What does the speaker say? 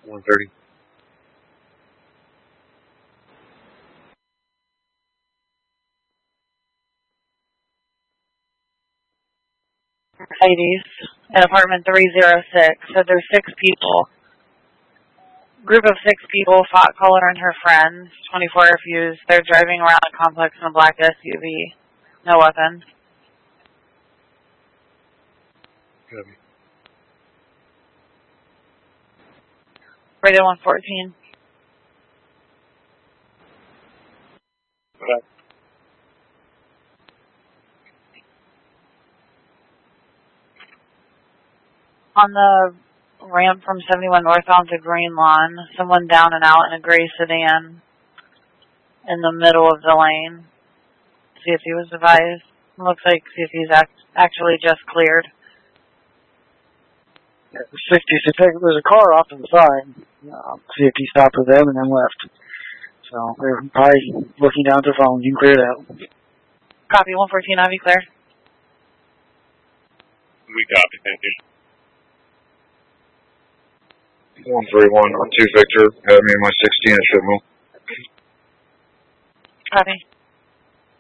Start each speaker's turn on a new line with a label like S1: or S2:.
S1: 130.
S2: Mercedes in apartment 306. So there's 6 people. Group of 6 people, fought caller and her friends. 24 refused. They're driving around the complex in a black SUV. No weapons.
S1: Copy.
S2: Radio 114.
S1: Okay.
S2: On the ramp from 71 North onto Green Lawn, someone down and out in a gray sedan in the middle of the lane. CFE was advised. Looks like CFE's actually just cleared.
S3: 66. There's a car off to the side. CFE stopped with them and then left. So they're probably looking down at their phones. You can clear it out.
S2: Copy 114, Ivy clear.
S4: We copy, thank you.
S1: 131 on 2 Victor. Have me in my 16 at Fitmo.
S2: Copy.